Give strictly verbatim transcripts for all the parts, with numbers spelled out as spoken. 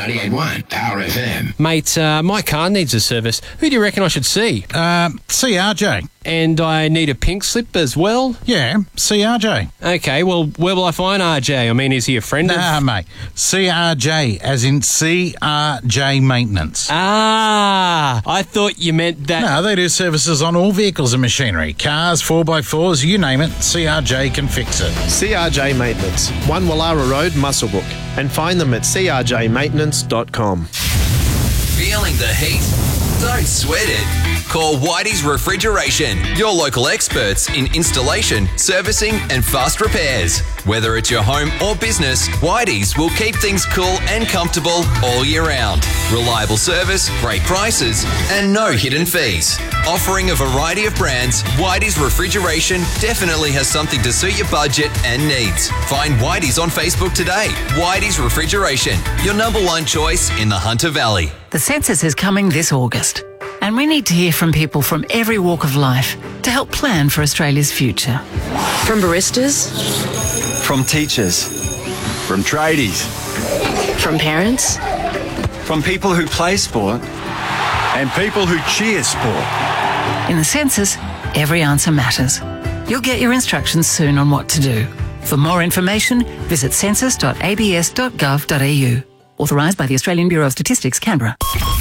ninety-eight point one Power F M. Mate, uh, my car needs a service. Who do you reckon I should see? Uh, see R J. And I need a pink slip as well? Yeah, see R J. Okay, well, where will I find R J? I mean, is he a friend Nah, of... mate. C R J, as in C R J Maintenance. Ah, I thought you meant that... No, they do services on all vehicles and machinery. Cars, four by fours, you name it, C R J can fix it. C R J Maintenance, one Wallara Road, Muswellbrook. And find them at c r j maintenance dot com. Feeling the heat? Don't sweat it. Call Whitey's Refrigeration, your local experts in installation, servicing and fast repairs. Whether it's your home or business, Whitey's will keep things cool and comfortable all year round. Reliable service, great prices and no hidden fees. Offering a variety of brands, Whitey's Refrigeration definitely has something to suit your budget and needs. Find Whitey's on Facebook today. Whitey's Refrigeration, your number one choice in the Hunter Valley. The census is coming this August, and we need to hear from people from every walk of life to help plan for Australia's future. From baristas, from teachers, from tradies, from parents, from people who play sport, and people who cheer sport. In the census, every answer matters. You'll get your instructions soon on what to do. For more information, visit census dot a b s dot gov dot a u. Authorised by the Australian Bureau of Statistics, Canberra.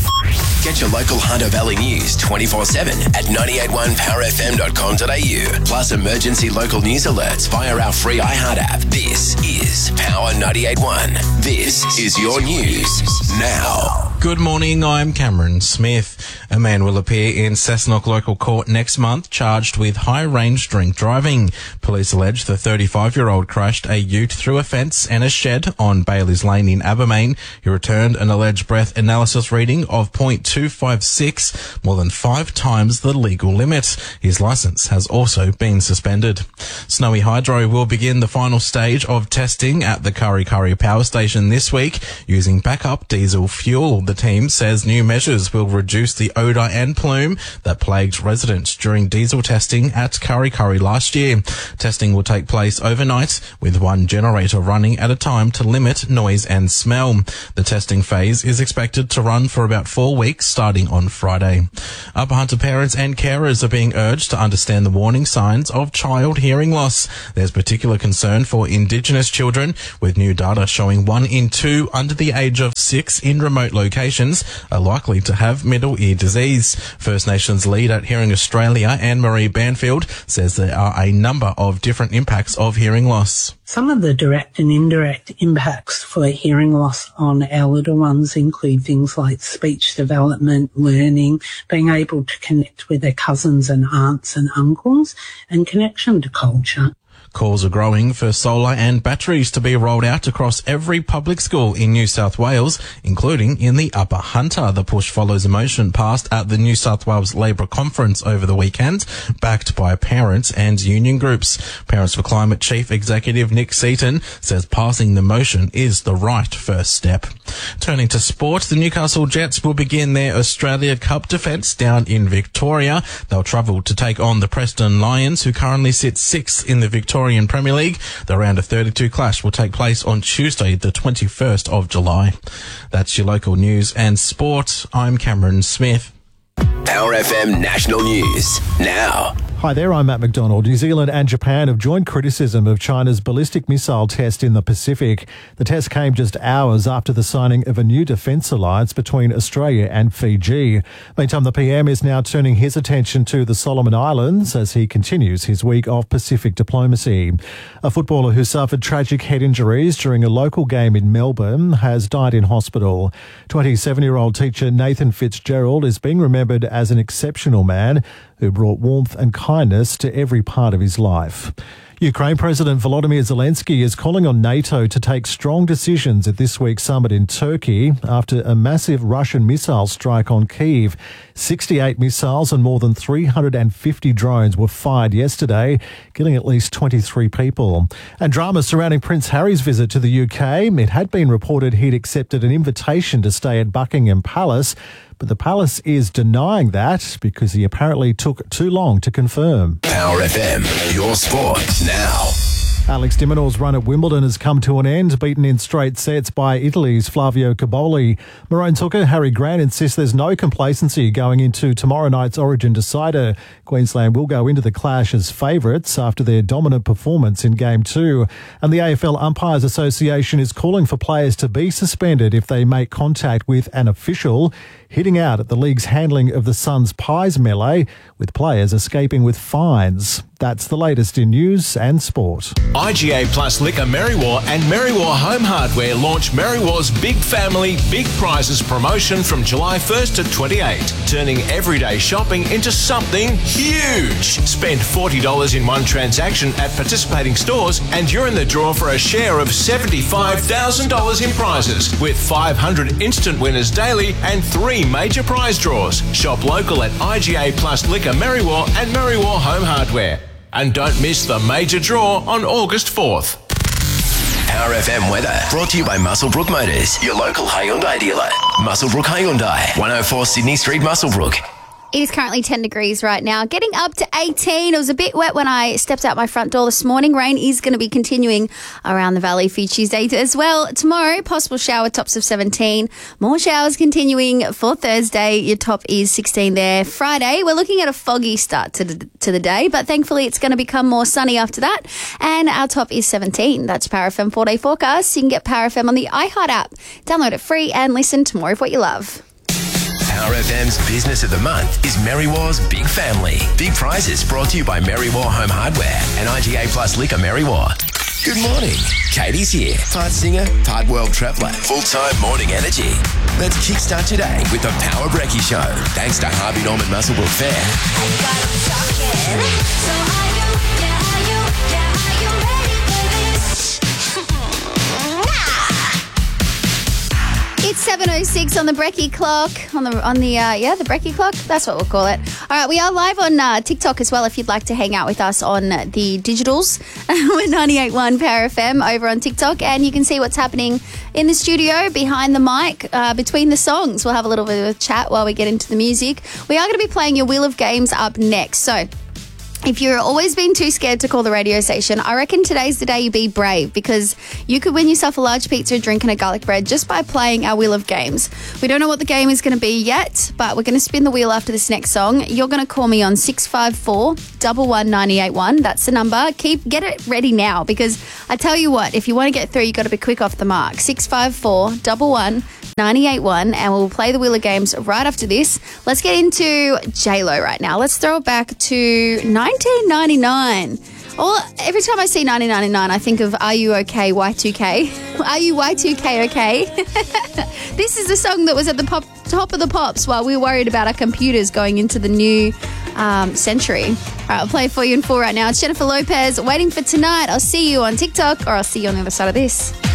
Get your local Hunter Valley news twenty-four seven at ninety-eight point one power f m dot com dot a u. Plus emergency local news alerts via our free iHeart app. This is Power ninety-eight point one. This is your news now. Good morning, I'm Cameron Smith. A man will appear in Cessnock Local Court next month charged with high-range drink driving. Police allege the thirty-five-year-old crashed a ute through a fence and a shed on Bailey's Lane in Abermain. He returned an alleged breath analysis reading of point two five six, more than five times the legal limit. His licence has also been suspended. Snowy Hydro will begin the final stage of testing at the Kurri Kurri Power Station this week using backup diesel fuel. The team says new measures will reduce the odour and plume that plagued residents during diesel testing at Kurri Kurri last year. Testing will take place overnight with one generator running at a time to limit noise and smell. The testing phase is expected to run for about four weeks starting on Friday. Upper Hunter parents and carers are being urged to understand the warning signs of child hearing loss. There's particular concern for Indigenous children, with new data showing one in two under the age of six in remote locations are likely to have middle ear disease. First Nations lead at Hearing Australia, Anne-Marie Banfield, says there are a number of different impacts of hearing loss. Some of the direct and indirect impacts for hearing loss on our little ones include things like speech development, learning, being able to connect with their cousins and aunts and uncles, and connection to culture. Calls are growing for solar and batteries to be rolled out across every public school in New South Wales, including in the Upper Hunter. The push follows a motion passed at the New South Wales Labor Conference over the weekend, backed by parents and union groups. Parents for Climate Chief Executive Nick Seaton says passing the motion is the right first step. Turning to sport, the Newcastle Jets will begin their Australia Cup defence down in Victoria. They'll travel to take on the Preston Lions, who currently sit sixth in the Victoria Premier League. The round of thirty-two clash will take place on Tuesday, the twenty-first of July. That's your local news and sport. I'm Cameron Smith. Power F M National News now. Hi there, I'm Matt McDonald. New Zealand and Japan have joined criticism of China's ballistic missile test in the Pacific. The test came just hours after the signing of a new defence alliance between Australia and Fiji. Meantime, the P M is now turning his attention to the Solomon Islands as he continues his week of Pacific diplomacy. A footballer who suffered tragic head injuries during a local game in Melbourne has died in hospital. twenty-seven-year-old teacher Nathan Fitzgerald is being remembered as an exceptional man who brought warmth and kindness to every part of his life. Ukraine President Volodymyr Zelensky is calling on NATO to take strong decisions at this week's summit in Turkey after a massive Russian missile strike on Kyiv. sixty-eight missiles and more than three hundred fifty drones were fired yesterday, killing at least twenty-three people. And drama surrounding Prince Harry's visit to the U K. It had been reported he'd accepted an invitation to stay at Buckingham Palace, but the palace is denying that because he apparently took too long to confirm. Power F M, your sport now. Alex de Minaur's run at Wimbledon has come to an end, beaten in straight sets by Italy's Flavio Cobolli. Maroons hooker Harry Grant insists there's no complacency going into tomorrow night's Origin decider. Queensland will go into the clash as favourites after their dominant performance in Game two. And the A F L Umpires Association is calling for players to be suspended if they make contact with an official, hitting out at the league's handling of the Suns Pies melee, with players escaping with fines. That's the latest in news and sport. I G A Plus Liquor Merriwa and Merriwa Home Hardware launch Merriwa's Big Family, Big Prizes promotion from July first to twenty-eighth, turning everyday shopping into something huge. Spend forty dollars in one transaction at participating stores and you're in the draw for a share of seventy-five thousand dollars in prizes, with five hundred instant winners daily and three major prize draws. Shop local at I G A Plus Liquor Merriwa and Merriwa Home Hardware. And don't miss the major draw on August fourth. Power F M weather brought to you by Muswellbrook Motors, your local Hyundai dealer. Muswellbrook Hyundai, one oh four Sydney Street, Muswellbrook. It is currently ten degrees right now, getting up to eighteen. It was a bit wet when I stepped out my front door this morning. Rain is going to be continuing around the valley for Tuesday as well. Tomorrow, possible shower, tops of seventeen. More showers continuing for Thursday. Your top is sixteen there. Friday, we're looking at a foggy start to the, to the day, but thankfully it's going to become more sunny after that. And our top is seventeen. That's Power F M four-day forecast. You can get Power F M on the iHeart app. Download it free and listen to more of what you love. Power F M's Business of the Month is Merriwa's Big Family. Big prizes brought to you by Merriwa Home Hardware and I G A Plus Liquor Merriwa. Good morning. Katie's here. Part singer, part world traveller. Full-time morning energy. Let's kickstart today with the Power Brekkie Show. Thanks to Harvey Norman Muswellbrook Fair. It's seven oh six on the Brekkie clock, on the, on the uh, yeah, the Brekkie clock, that's what we'll call it. All right, we are live on uh, TikTok as well if you'd like to hang out with us on the digitals. We're ninety-eight point one Power F M over on TikTok, and you can see what's happening in the studio, behind the mic, uh, between the songs. We'll have a little bit of a chat while we get into the music. We are going to be playing your Wheel of Games up next, so if you've always been too scared to call the radio station, I reckon today's the day you be brave, because you could win yourself a large pizza, a drink and a garlic bread just by playing our Wheel of Games. We don't know what the game is going to be yet, but we're going to spin the wheel after this next song. You're going to call me on six five four, one one nine eight one. That's the number. Keep Get it ready now, because I tell you what, if you want to get through, you've got to be quick off the mark. six five four, one one nine eight one, and we'll play the Wheel of Games right after this. Let's get into J-Lo right now. Let's throw it back to nineteen ninety-nine. Well, every time I see nineteen ninety-nine, I think of Are You OK Y two K? Are you Y two K okay? This is the song that was at the pop, top of the pops while we were worried about our computers going into the new um, century. All right, I'll play it for you in full right now. It's Jennifer Lopez, Waiting for Tonight. I'll see you on TikTok, or I'll see you on the other side of this.